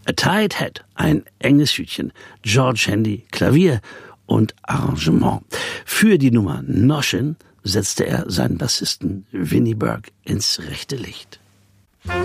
A Tired Head, ein enges Hütchen, George Handy, Klavier und Arrangement. Für die Nummer Noschen setzte er seinen Bassisten Vinnie Burke ins rechte Licht.